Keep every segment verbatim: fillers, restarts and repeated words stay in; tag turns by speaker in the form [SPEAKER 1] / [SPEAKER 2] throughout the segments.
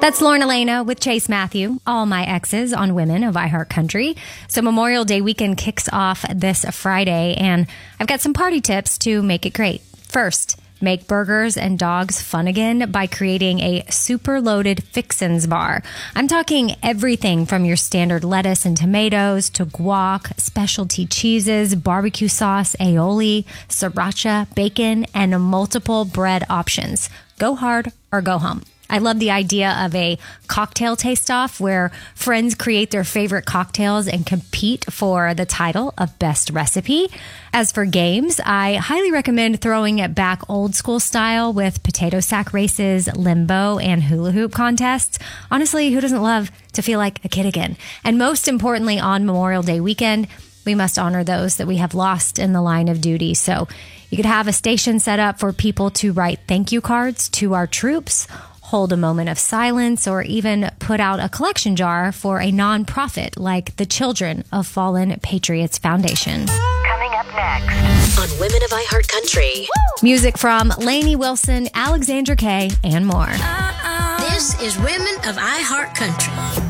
[SPEAKER 1] That's Lauren Elena with Chase Matthew, all my exes on Women of iHeartCountry. So Memorial Day weekend kicks off this Friday, and I've got some party tips to make it great. First, make burgers and dogs fun again by creating a super loaded fixins bar. I'm talking everything from your standard lettuce and tomatoes to guac, specialty cheeses, barbecue sauce, aioli, sriracha, bacon, and multiple bread options. Go hard or go home. I love the idea of a cocktail taste-off where friends create their favorite cocktails and compete for the title of best recipe. As for games, I highly recommend throwing it back old school style with potato sack races, limbo, and hula hoop contests. Honestly, who doesn't love to feel like a kid again? And most importantly, on Memorial Day weekend, we must honor those that we have lost in the line of duty. So you could have a station set up for people to write thank you cards to our troops, hold a moment of silence, or even put out a collection jar for a nonprofit like the Children of Fallen Patriots Foundation.
[SPEAKER 2] Coming up next on Women of iHeartCountry.
[SPEAKER 1] Music from Lainey Wilson, Alexandra Kay, and more.
[SPEAKER 3] Uh-uh. This is Women of iHeartCountry.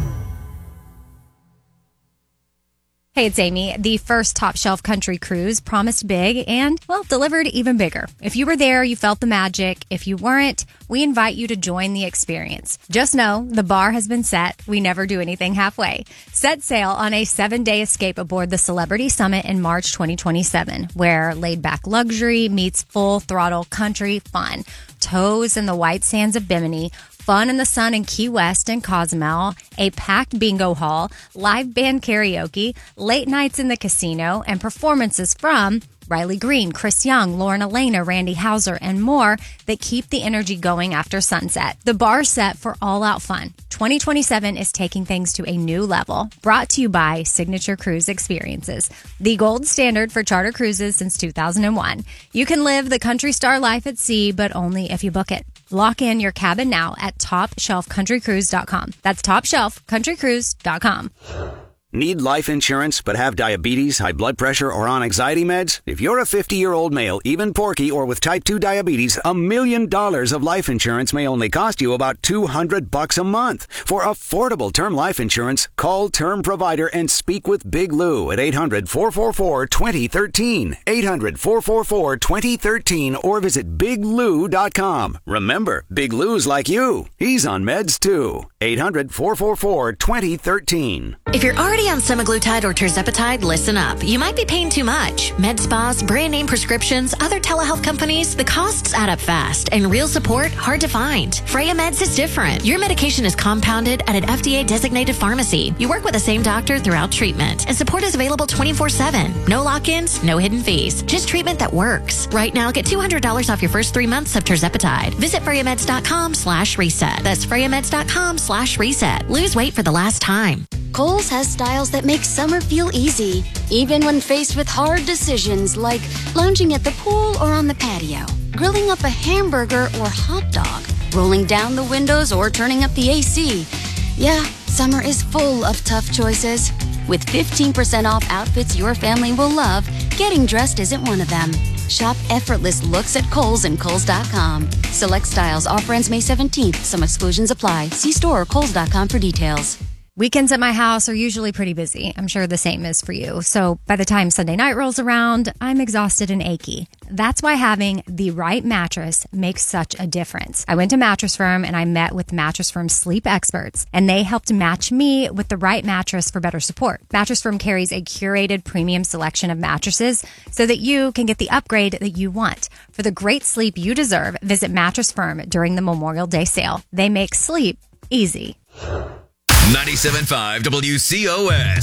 [SPEAKER 1] Hey, it's Amy. The first Top Shelf Country Cruise promised big and, well, delivered even bigger. If you were there, you felt the magic. If you weren't, we invite you to join the experience. Just know the bar has been set. We never do anything halfway. Set sail on a seven-day escape aboard the Celebrity Summit in March twenty twenty-seven, where laid-back luxury meets full-throttle country fun. Toes in the white sands of Bimini, fun in the sun in Key West and Cozumel, a packed bingo hall, live band karaoke, late nights in the casino, and performances from Riley Green, Chris Young, Lauren Elena, Randy Houser, and more that keep the energy going after sunset. The bar's set for all-out fun. twenty twenty-seven is taking things to a new level. Brought to you by Signature Cruise Experiences, the gold standard for charter cruises since two thousand one. You can live the country star life at sea, but only if you book it. Lock in your cabin now at top shelf country cruise dot com. That's top shelf country cruise dot com.
[SPEAKER 4] Need life insurance but have diabetes, high blood pressure, or on anxiety meds? If you're a fifty-year-old male, even porky, or with type two diabetes, a million dollars of life insurance may only cost you about two hundred bucks a month. For affordable term life insurance, call Term Provider and speak with Big Lou at eight hundred, four four four, two zero one three, eight hundred, four four four, two zero one three, or visit big lou dot com. Remember, Big Lou's like you. He's on meds too. eight hundred, four four four, two zero one three.
[SPEAKER 3] If you're already on semaglutide or tirzepatide, listen up. You might be paying too much. Med spas, brand name prescriptions, other telehealth companies, the costs add up fast, and real support hard to find. Freya Meds is different. Your medication is compounded at an F D A-designated pharmacy. You work with the same doctor throughout treatment, and support is available twenty-four seven. No lock-ins, no hidden fees. Just treatment that works. Right now, get two hundred dollars off your first three months of tirzepatide. Visit freya-meds.com slash reset. That's freya-meds.com slash reset. Lose weight for the last time.
[SPEAKER 5] Kohl's has styles that make summer feel easy, even when faced with hard decisions like lounging at the pool or on the patio, grilling up a hamburger or hot dog, rolling down the windows or turning up the A C. Yeah, summer is full of tough choices. With fifteen percent off outfits your family will love, getting dressed isn't one of them. Shop effortless looks at Kohl's and Kohl's dot com. Select styles. Offer ends May seventeenth. Some exclusions apply. See store or Kohl's dot com for details.
[SPEAKER 1] Weekends at my house are usually pretty busy. I'm sure the same is for you. So by the time Sunday night rolls around, I'm exhausted and achy. That's why having the right mattress makes such a difference. I went to Mattress Firm and I met with Mattress Firm sleep experts, and they helped match me with the right mattress for better support. Mattress Firm carries a curated premium selection of mattresses so that you can get the upgrade that you want. For the great sleep you deserve, visit Mattress Firm during the Memorial Day sale. They make sleep easy.
[SPEAKER 6] ninety-seven point five W C O S.